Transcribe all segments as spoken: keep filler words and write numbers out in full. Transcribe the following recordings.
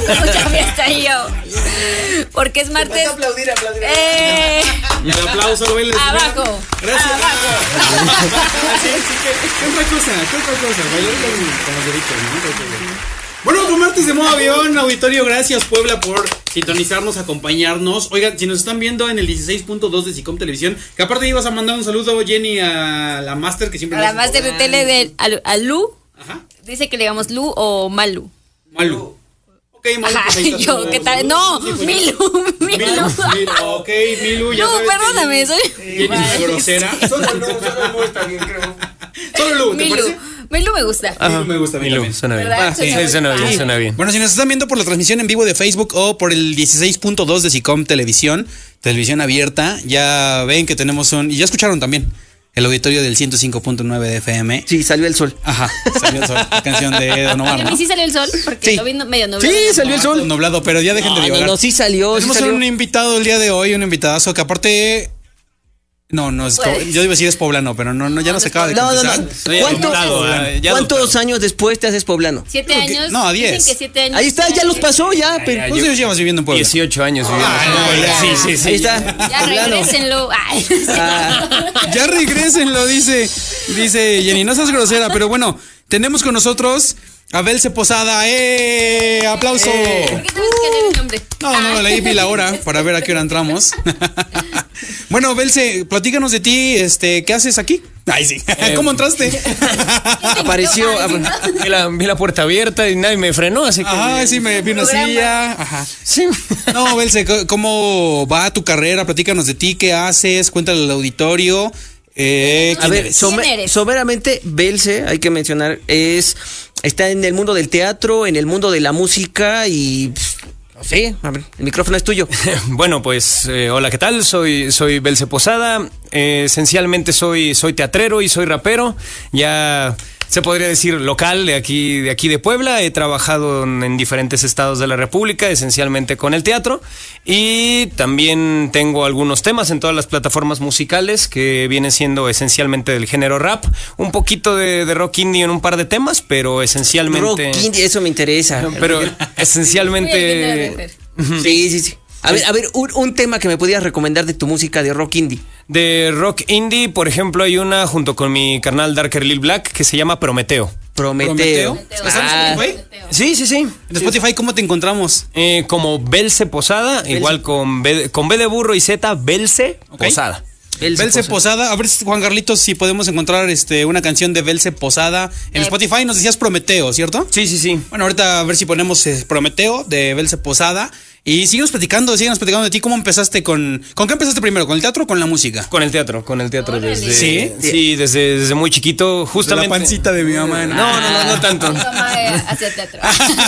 mucha fiesta y yo. Porque es martes. Aplaudir, aplaudir. Eh, Y el aplauso, Vélez. abajo. Gracias. Abajo. Sí, sí, ¿qué, ¿qué otra cosa? ¿Qué otra cosa? Bailar con, con los deditos, ¿no? Bueno, con martes de modo avión, auditorio, gracias Puebla por sintonizarnos, acompañarnos. Oigan, si nos están viendo en el dieciséis punto dos de Sicom Televisión, que aparte ibas a mandar un saludo, Jenny, a la Master que siempre A la Master de tele de a, a Lu. Ajá. Dice que le digamos Lu o Malu. Malu. Ok, Malu. Ajá, pues ahí está yo, tu- ¿qué tal? tu- No, sí, pues, Milu, Milu. Milu, Milu, ok, Milu, ya No, sabes que perdóname, soy. Jenny es una grosera. Solo no, solo no está bien, creo. Solo Lu, ¿te Milu. parece? Milu me gusta. Milu me gusta a mí Milu, también. suena bien. ¿Verdad? Ah, sí, Suena suena bien. bien, suena bien. Bueno, si nos están viendo por la transmisión en vivo de Facebook o por el dieciséis punto dos de Sicom Televisión, televisión abierta, ya ven que tenemos un... Y ya escucharon también el auditorio del ciento cinco punto nueve de F M. Sí, salió el sol. Ajá, salió el sol, la canción de Don Omar, A ¿no? mí sí salió el sol, porque Sí. lo vi medio nublado. Sí, salió el sol. Nublado, pero ya dejen de No, no, divagar. no, sí salió, sí Tenemos salió. un invitado el día de hoy, un invitadazo que aparte... No, no, es, Puedes. yo iba a decir es poblano, pero no, no ya no, se acaba de No, no, confesar. no. Estoy ¿Cuántos, adoptado, ah, ya ¿cuántos adoptado. años después te haces poblano? Siete Creo que- años. no, a Dicen diez. que siete años. Ahí está, ya los pasó, ya. Pero, ya, ¿Cuántos años llevas viviendo en Puebla? dieciocho años viviendo. Ah, en ya. Puebla. Sí, sí, sí. ahí está. Ya poblano. regrésenlo. Ay, Ah, Ya regrésenlo, dice, dice Jenny, no seas grosera, pero bueno, tenemos con nosotros a Belce Posada, ¡eh! ¡Aplauso! ¿por qué tienes que leer el nombre? No, no, leí vi la hora para ver a qué hora entramos. Bueno, Belce, platícanos de ti, este, ¿qué haces aquí? Ay, sí, ¿cómo entraste? apareció. Ay, Vi la, vi la puerta abierta y nadie me frenó, así que. Ajá, sí, me vi una Programa. silla, ajá. Sí. No, Belce, c- ¿cómo va tu carrera? Platícanos de ti, ¿qué haces? Cuéntale al auditorio. Eh, A ¿quién ver, eres? some- ¿Quién eres? someramente, Belce, hay que mencionar, es está en el mundo del teatro, en el mundo de la música y pff, no sé, a ver, el micrófono es tuyo. Bueno, pues eh, hola, ¿qué tal? Soy soy Belce Posada. Eh, esencialmente soy soy teatrero y soy rapero. Ya se podría decir local de aquí de aquí de Puebla. He trabajado en, en diferentes estados de la República, esencialmente con el teatro, y también tengo algunos temas en todas las plataformas musicales que vienen siendo esencialmente del género rap, un poquito de, de rock indie en un par de temas, pero esencialmente Rock indie, eso me interesa. pero Muy bien, esencialmente Fer. Sí, sí, sí. A ver, a ver, un, un tema que me podías recomendar de tu música de rock indie. de rock indie, por ejemplo, hay una junto con mi carnal Darker Lil Black que se llama Prometeo. Prometeo. ¿Prometeo? ¿Estamos Ah, en Spotify? Sí, sí, sí. En Spotify, ¿cómo te encontramos? Eh, como Belce Posada, igual con B, de- con B de burro y Z, Belce Ok. Posada. Belce Belce Posada. Posada. A ver, Juan Carlitos, si podemos encontrar este una canción de Belce Posada en Eh, Spotify. Nos decías Prometeo, ¿cierto? Sí, sí, sí. Bueno, ahorita a ver si ponemos eh, Prometeo de Belce Posada. Y síguenos platicando, síguenos platicando de ti. ¿Cómo empezaste con... ¿Con qué empezaste primero? ¿Con el teatro o con la música? Con el teatro, con el teatro Órale. desde... ¿Sí? Sí, desde, desde muy chiquito, justamente... La pancita de mi mamá. No, no, no, no tanto. Mi mamá eh, hacía teatro.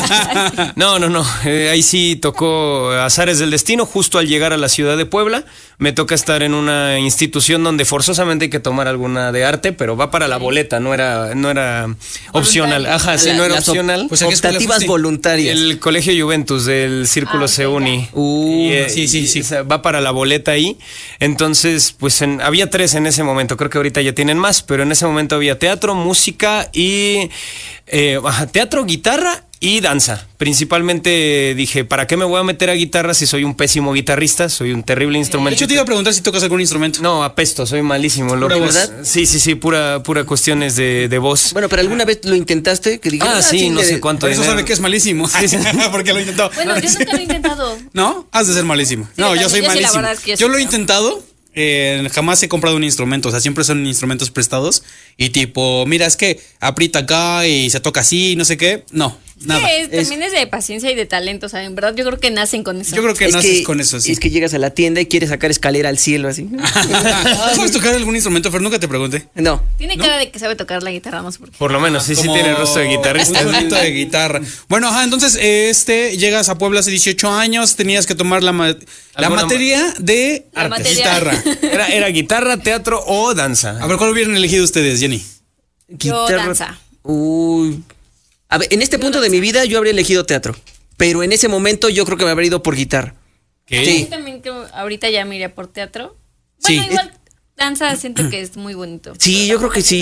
No, no, no. Eh, ahí sí tocó azares del destino. Justo al llegar a la ciudad de Puebla, me toca estar en una institución donde forzosamente hay que tomar alguna de arte, pero va para la boleta, no era, no era opcional. Ajá, sí, La- no era las op- opcional. Pues, ¿a qué escuela optativas fuiste? voluntarias. El Colegio Juventus del Círculo Ah, ok, Seuni. Uh, Y, eh, sí, sí, y, sí. o sea, va para la boleta ahí. Entonces, pues en- había tres en ese momento. Creo que ahorita ya tienen más, pero en ese momento había teatro, música y eh, ajá, teatro, guitarra y danza. Principalmente dije, ¿para qué me voy a meter a guitarra si soy un pésimo guitarrista? Soy un terrible De instrumento. hecho, te iba a preguntar si tocas algún instrumento. No, apesto, soy malísimo. Lo Pura que- voz. ¿Verdad? Sí, sí, sí, pura, pura cuestiones de, de voz. bueno, pero alguna vez lo intentaste que digas, Ah, sí, no le- sé cuánto. Por eso dinero. sabe que es malísimo. Sí, sí. Porque lo intentó. Bueno, yo nunca lo he intentado. ¿No? Has de ser malísimo. no, también, yo soy yo sí, la malísimo. verdad es que yo yo sí, lo he ¿no? intentado. eh, jamás he comprado un instrumento. O sea, siempre son instrumentos prestados. Y tipo, mira, es que aprieta acá y se toca así, no sé qué. No, nada. Sí, es- también es de paciencia y de talento, o sea, en verdad yo creo que nacen con eso. Yo creo que es naces que, con eso, sí. es que llegas a la tienda y quieres sacar escalera al cielo así. ¿Sabes tocar algún instrumento, Fer? Nunca te pregunté. No. Tiene cara de que sabe tocar la guitarra, no sé por qué. Por lo menos, sí, sí Como tiene rostro de guitarrista. Un tonito de guitarra. Bueno, ajá, entonces, este, llegas a Puebla hace dieciocho años, tenías que tomar la, ma- la ¿Alguna materia de La arte, materia. guitarra. Era, era guitarra, teatro o danza. A ver, ¿cuál hubieran elegido ustedes, Jenny? Yo danza. Uy. A ver, en este punto de mi vida yo habría elegido teatro. Pero en ese momento yo creo que me habría ido por guitarra. ¿Qué? Sí. Yo también creo, ahorita ya me iría por teatro. Sí. Bueno, igual danza siento que es muy bonito. Sí, yo creo que sí.